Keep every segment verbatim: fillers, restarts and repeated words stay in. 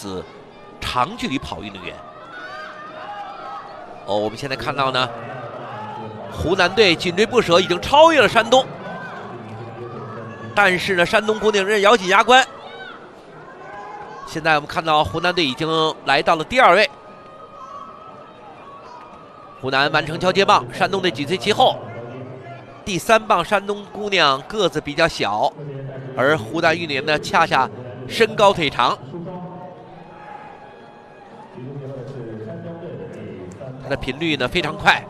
子长距离跑运动员。哦，我们现在看到呢，湖南队紧追不舍，已经超越了山东。但是呢，山东姑娘仍然咬紧牙关。现在我们看到湖南队已经来到了第二位。湖南完成交接棒，山东队紧随其后。第三棒，山东姑娘个子比较小，而湖南运动员呢，恰恰身高腿长。它的频率呢非常快。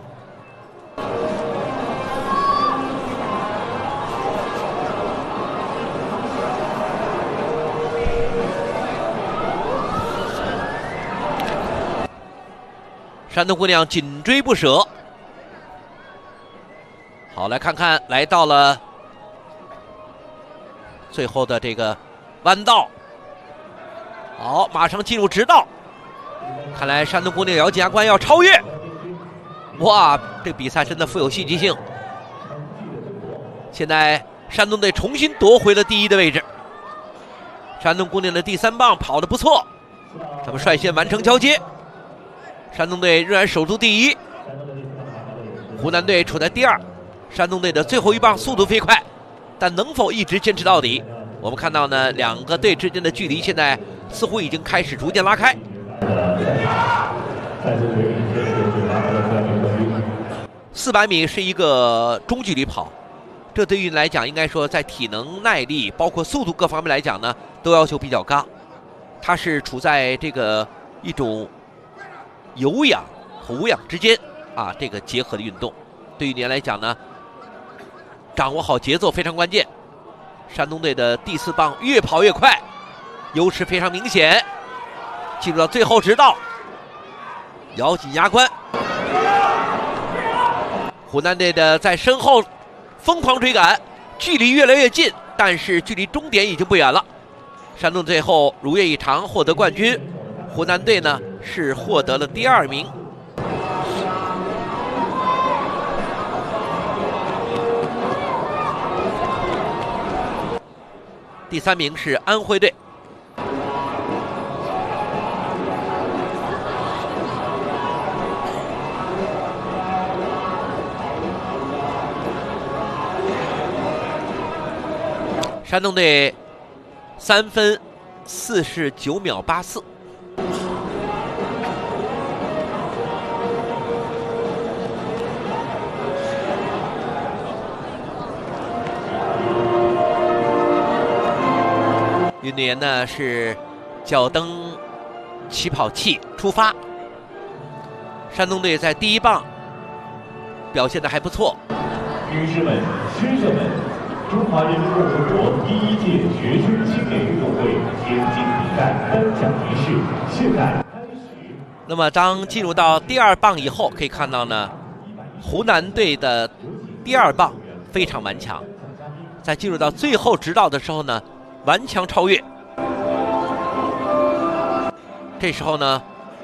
山东姑娘紧追不舍。好，来看看，来到了最后的这个弯道。好，马上进入直道。看来山东姑娘咬紧牙关要超越。哇，这个比赛真的富有戏剧性。现在山东队重新夺回了第一的位置。山东姑娘的第三棒跑得不错，他们率先完成交接。山东队仍然守住第一，湖南队处在第二。山东队的最后一棒速度飞快，但能否一直坚持到底？我们看到呢，两个队之间的距离现在似乎已经开始逐渐拉开。四百米是一个中距离跑，这对于来讲，应该说在体能、耐力，包括速度各方面来讲呢，都要求比较高。它是处在这个一种有氧和无氧之间啊，这个结合的运动，对于您来讲呢，掌握好节奏非常关键。山东队的第四棒越跑越快，优势非常明显。进入到最后直道，咬紧牙关。湖南队的在身后疯狂追赶，距离越来越近，但是距离终点已经不远了。山东最后如愿以偿获得冠军，湖南队呢是获得了第二名。第三名是安徽队。山东队三分四十九秒八四。运动员呢是脚蹬起跑器出发。山东队在第一棒表现得还不错。 女士们、先生们，中华人民共和国第一届学生青年运动会田径比赛颁奖仪式现在开始。 那么当进入到第二棒以后，可以看到呢，湖南队的第二棒非常顽强，在进入到最后直道的时候呢，顽强超越。这时候呢，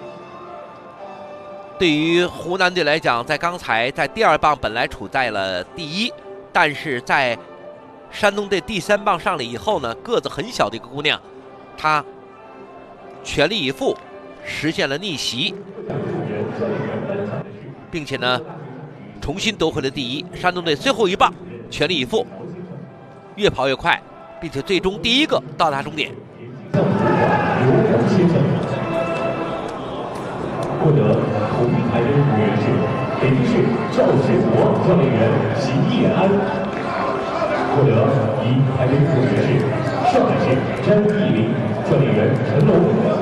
对于湖南队来讲，在刚才在第二棒本来处在了第一，但是在山东队第三棒上来以后呢，个子很小的一个姑娘，她全力以赴实现了逆袭，并且呢重新夺回了第一。山东队最后一棒全力以赴，越跑越快，并且最终第一个到达终点。 获得铜牌的运动员是北京市赵世国教练员邢业安，获得银牌的运动员是上海市张艺林教练员陈龙。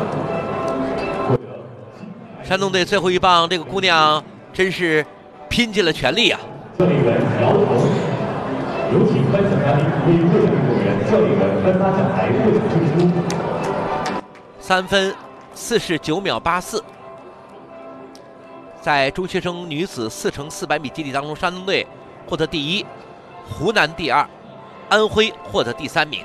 山东队最后一棒，这个姑娘真是拼尽了全力啊！ 教练员姚彤，有请颁奖嘉宾为获奖运动员、教练员颁发奖牌、获奖证书。 三分四十九秒八四。在中学生女子四乘四百米接力当中，山东队获得第一，湖南第二，安徽获得第三名。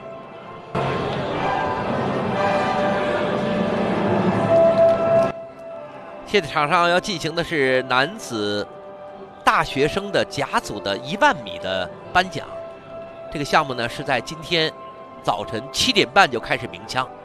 现在场上要进行的是男子大学生的甲组的一万米的颁奖，这个项目呢是在今天早晨七点半就开始鸣枪。